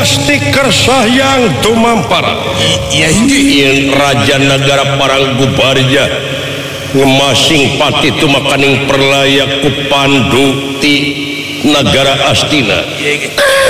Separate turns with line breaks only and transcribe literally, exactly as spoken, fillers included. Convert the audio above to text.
Gusti Kersayang Tumampara.
Iya ini
Raja Negara Paranggubarja ngemasing pati tumakaning perlaya ku Pandu ti Negara Astina.